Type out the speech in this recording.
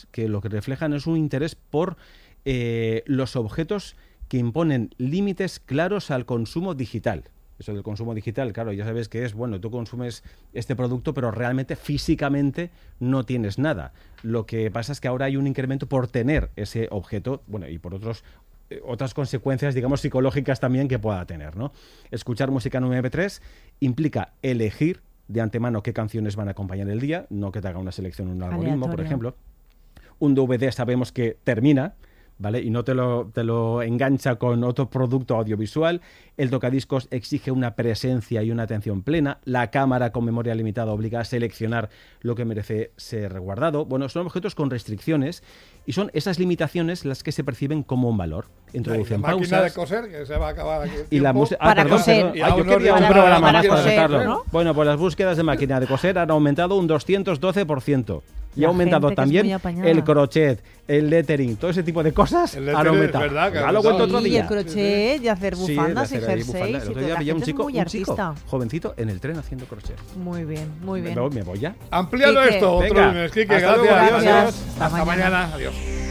encuestas que lo que reflejan es un interés por los objetos que imponen límites claros al consumo digital. Eso del consumo digital, claro, ya sabes que es, bueno, tú consumes este producto, pero realmente físicamente no tienes nada. Lo que pasa es que ahora hay un incremento por tener ese objeto, bueno, y por otras consecuencias, digamos, psicológicas también que pueda tener, ¿no? Escuchar música en un MP3 implica elegir de antemano qué canciones van a acompañar el día, no que te haga una selección en un algoritmo, por ejemplo. Un DVD sabemos que termina, ¿vale? Y no te lo engancha con otro producto audiovisual. El tocadiscos exige una presencia y una atención plena. La cámara con memoria limitada obliga a seleccionar lo que merece ser guardado. Bueno, son objetos con restricciones y son esas limitaciones las que se perciben como un valor. Introducen pausas. La máquina de coser, que se va a acabar aquí. Y la música. Para coser. Yo quería un programa más para sacarlo. ¿no? Bueno, pues las búsquedas de máquina de coser han aumentado un 212%. Y ha aumentado también el crochet, el lettering, todo ese tipo de cosas han aumentado. Es verdad, ya lo he vuelto otro día. Y el crochet, y hacer bufandas y jerseys. El otro día veía un chico jovencito en el tren haciendo crochet. Muy bien, muy bien. Me voy ya. Ampliado esto, otro lunes. Quique, gracias. adiós. Hasta Hasta mañana. Adiós.